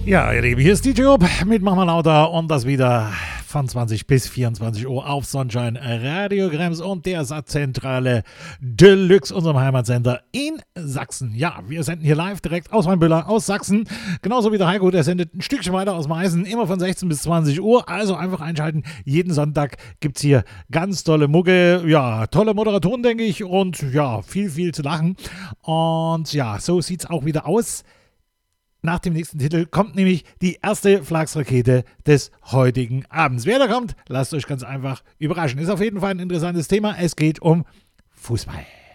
Ja, ihr Lieben, hier ist DJ Up mit Mach mal lauter und das wieder von 20 bis 24 Uhr auf Sunshine Radio Krems und der Satzzentrale Deluxe, unserem Heimatsender in Sachsen. Ja, wir senden hier live direkt aus Weinbüller, aus Sachsen. Genauso wie der Heiko, der sendet ein Stückchen weiter aus Meißen, immer von 16 bis 20 Uhr. Also einfach einschalten. Jeden Sonntag gibt es hier ganz tolle Mucke, ja, tolle Moderatoren, denke ich, und ja, viel zu lachen. Und ja, so sieht es auch wieder aus. Nach dem nächsten Titel kommt nämlich die erste Flachsrakete des heutigen Abends. Wer da kommt, lasst euch ganz einfach überraschen. Ist auf jeden Fall ein interessantes Thema. Es geht um Fußball.